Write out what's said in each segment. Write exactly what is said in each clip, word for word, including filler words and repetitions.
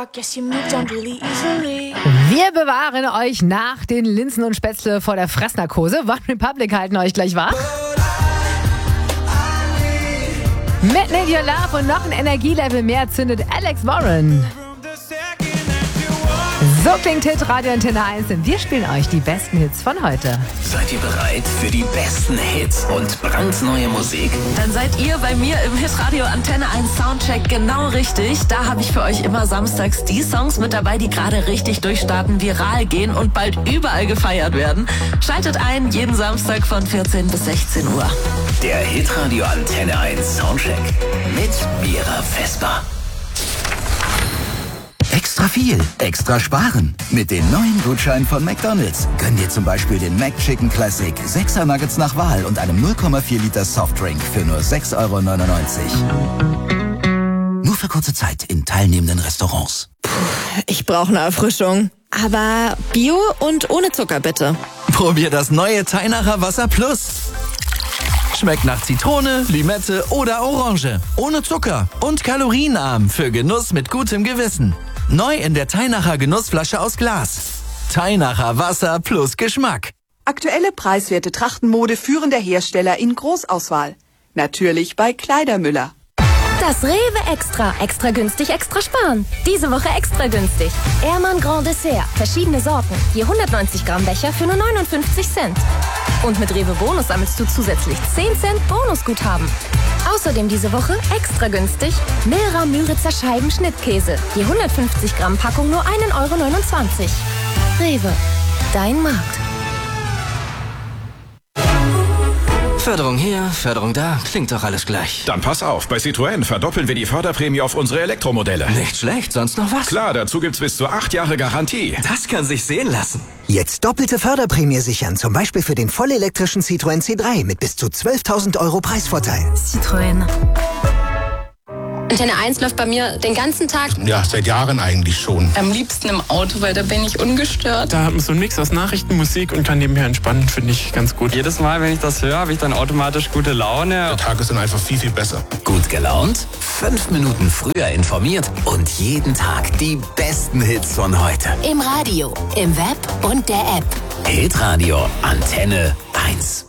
Wir bewahren euch nach den Linsen und Spätzle vor der Fressnarkose. One Republic halten euch gleich wach. Mit Need Your Love und noch ein Energielevel mehr zündet Alex Warren. So klingt Hit Radio Antenne eins und wir spielen euch die besten Hits von heute. Seid ihr bereit für die besten Hits und brandneue Musik? Dann seid ihr bei mir im Hitradio Antenne eins Soundcheck genau richtig. Da habe ich für euch immer samstags die Songs mit dabei, die gerade richtig durchstarten, viral gehen und bald überall gefeiert werden. Schaltet ein, jeden Samstag von vierzehn bis sechzehn Uhr. Der Hitradio Antenne eins Soundcheck mit Mira Vesper. Extra viel, extra sparen. Mit den neuen Gutscheinen von McDonald's. Gönn dir zum Beispiel den McChicken Classic, sechser Nuggets nach Wahl und einem null Komma vier Liter Softdrink für nur sechs Euro neunundneunzig. Nur für kurze Zeit in teilnehmenden Restaurants. Puh, ich brauche eine Erfrischung. Aber Bio und ohne Zucker bitte. Probier das neue Teinacher Wasser Plus. Schmeckt nach Zitrone, Limette oder Orange. Ohne Zucker und kalorienarm für Genuss mit gutem Gewissen. Neu in der Teinacher Genussflasche aus Glas. Teinacher Wasser plus Geschmack. Aktuelle preiswerte Trachtenmode führender Hersteller in Großauswahl. Natürlich bei Kleidermüller. Das Rewe Extra. Extra günstig, extra sparen. Diese Woche extra günstig. Ehrmann Grand Dessert. Verschiedene Sorten. Je hundertneunzig Gramm Becher für nur neunundfünfzig Cent. Und mit Rewe Bonus sammelst du zusätzlich zehn Cent Bonusguthaben. Außerdem diese Woche extra günstig Milra Müritzer Scheiben Schnittkäse. Je hundertfünfzig Gramm Packung nur ein Euro neunundzwanzig. Rewe. Dein Markt. Förderung hier, Förderung da, klingt doch alles gleich. Dann pass auf, bei Citroën verdoppeln wir die Förderprämie auf unsere Elektromodelle. Nicht schlecht, sonst noch was? Klar, dazu gibt's bis zu acht Jahre Garantie. Das kann sich sehen lassen. Jetzt doppelte Förderprämie sichern, zum Beispiel für den vollelektrischen Citroën C drei mit bis zu zwölftausend Euro Preisvorteil. Citroën. Antenne eins läuft bei mir den ganzen Tag. Ja, seit Jahren eigentlich schon. Am liebsten im Auto, weil da bin ich ungestört. Da hat man so einen Mix aus Nachrichten, Musik und kann nebenher entspannen, finde ich ganz gut. Jedes Mal, wenn ich das höre, habe ich dann automatisch gute Laune. Der Tag ist dann einfach viel, viel besser. Gut gelaunt, fünf Minuten früher informiert und jeden Tag die besten Hits von heute. Im Radio, im Web und der App. Hitradio Antenne eins.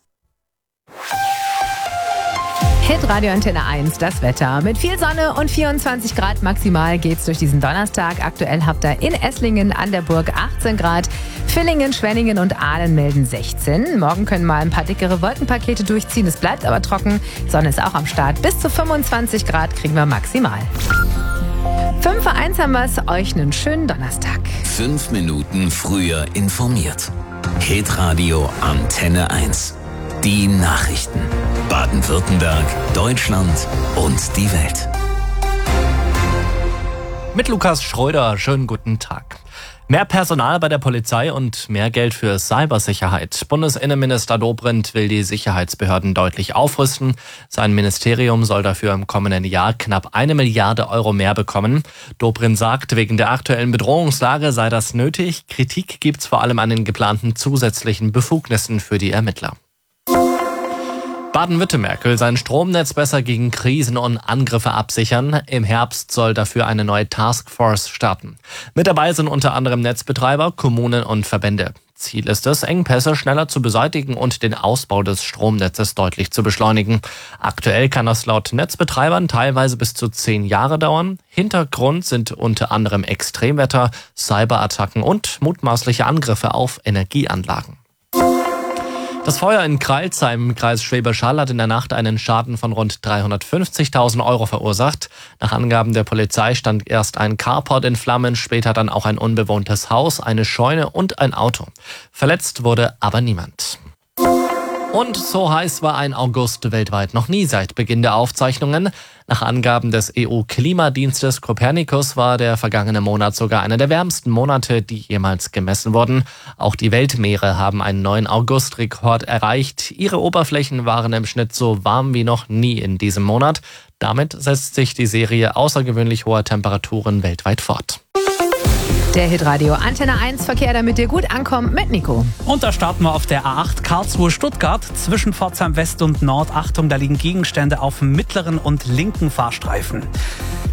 Hitradio Antenne eins, das Wetter. Mit viel Sonne und vierundzwanzig Grad maximal geht's durch diesen Donnerstag. Aktuell habt ihr in Esslingen an der Burg achtzehn Grad. Villingen, Schwenningen und Aalen melden sechzehn. Morgen können mal ein paar dickere Wolkenpakete durchziehen. Es bleibt aber trocken. Sonne ist auch am Start. Bis zu fünfundzwanzig Grad kriegen wir maximal. fünf Uhr eins haben wir's. Euch einen schönen Donnerstag. Fünf Minuten früher informiert. Hitradio Antenne eins. Die Nachrichten. Baden-Württemberg, Deutschland und die Welt. Mit Lukas Schröder, schönen guten Tag. Mehr Personal bei der Polizei und mehr Geld für Cybersicherheit. Bundesinnenminister Dobrindt will die Sicherheitsbehörden deutlich aufrüsten. Sein Ministerium soll dafür im kommenden Jahr knapp eine Milliarde Euro mehr bekommen. Dobrindt sagt, wegen der aktuellen Bedrohungslage sei das nötig. Kritik gibt's vor allem an den geplanten zusätzlichen Befugnissen für die Ermittler. Baden-Württemberg will sein Stromnetz besser gegen Krisen und Angriffe absichern. Im Herbst soll dafür eine neue Taskforce starten. Mit dabei sind unter anderem Netzbetreiber, Kommunen und Verbände. Ziel ist es, Engpässe schneller zu beseitigen und den Ausbau des Stromnetzes deutlich zu beschleunigen. Aktuell kann das laut Netzbetreibern teilweise bis zu zehn Jahre dauern. Hintergrund sind unter anderem Extremwetter, Cyberattacken und mutmaßliche Angriffe auf Energieanlagen. Das Feuer in Crailsheim im Kreis Schwäbisch Hall hat in der Nacht einen Schaden von rund dreihundertfünfzigtausend Euro verursacht. Nach Angaben der Polizei stand erst ein Carport in Flammen, später dann auch ein unbewohntes Haus, eine Scheune und ein Auto. Verletzt wurde aber niemand. Und so heiß war ein August weltweit noch nie seit Beginn der Aufzeichnungen. Nach Angaben des E U-Klimadienstes Copernicus war der vergangene Monat sogar einer der wärmsten Monate, die jemals gemessen wurden. Auch die Weltmeere haben einen neuen August-Rekord erreicht. Ihre Oberflächen waren im Schnitt so warm wie noch nie in diesem Monat. Damit setzt sich die Serie außergewöhnlich hoher Temperaturen weltweit fort. Der Hitradio Antenne eins Verkehr, damit ihr gut ankommt, mit Nico. Und da starten wir auf der A acht Karlsruhe-Stuttgart. Zwischen Pforzheim West und Nord. Achtung, da liegen Gegenstände auf dem mittleren und linken Fahrstreifen.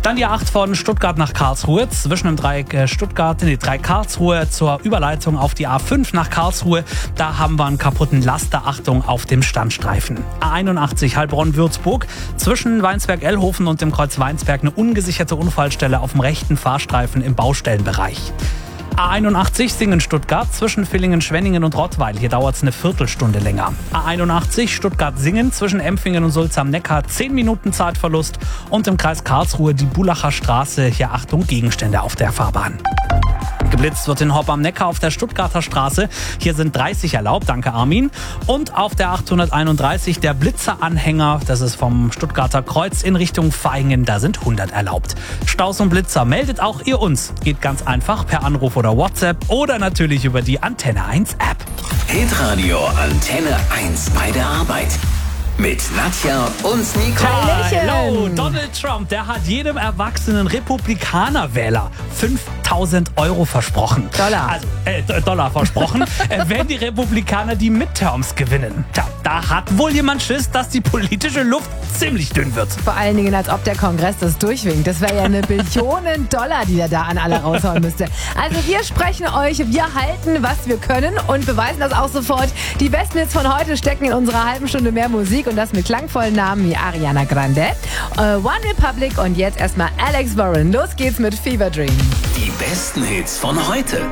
Dann die A acht von Stuttgart nach Karlsruhe, zwischen dem Dreieck Stuttgart, nee, Dreieck Karlsruhe zur Überleitung auf die A fünf nach Karlsruhe. Da haben wir einen kaputten Laster, Achtung, auf dem Standstreifen. A einundachtzig Heilbronn-Würzburg, zwischen Weinsberg-Ellhofen und dem Kreuz Weinsberg eine ungesicherte Unfallstelle auf dem rechten Fahrstreifen im Baustellenbereich. A einundachtzig Singen-Stuttgart, zwischen Villingen-Schwenningen und Rottweil. Hier dauert es eine Viertelstunde länger. A einundachtzig Stuttgart-Singen, zwischen Empfingen und Sulz am Neckar, zehn Minuten Zeitverlust. Und im Kreis Karlsruhe die Bulacher Straße. Hier Achtung, Gegenstände auf der Fahrbahn. Geblitzt wird in Hopp am Neckar auf der Stuttgarter Straße. Hier sind dreißig erlaubt, danke Armin. Und auf der achthunderteinunddreißig der Blitzer-Anhänger, das ist vom Stuttgarter Kreuz in Richtung Vaihingen, da sind hundert erlaubt. Staus und Blitzer, meldet auch ihr uns. Geht ganz einfach per Anruf oder WhatsApp oder natürlich über die Antenne eins App. Hitradio Antenne eins bei der Arbeit. Mit Nadja und Nicole. Hallo, Donald Trump, der hat jedem erwachsenen Republikaner-Wähler fünftausend Euro versprochen. Dollar. Also, äh, Dollar versprochen, äh, wenn die Republikaner die Midterms gewinnen. Tja, da hat wohl jemand Schiss, dass die politische Luft ziemlich dünn wird. Vor allen Dingen, als ob der Kongress das durchwinkt. Das wäre ja eine Billionen Dollar, die er da an alle raushauen müsste. Also wir sprechen euch, wir halten, was wir können und beweisen das auch sofort. Die besten Hits von heute stecken in unserer halben Stunde mehr Musik und das mit klangvollen Namen wie Ariana Grande, uh, One Republic und jetzt erstmal Alex Warren. Los geht's mit Fever Dream. Die besten Hits von heute.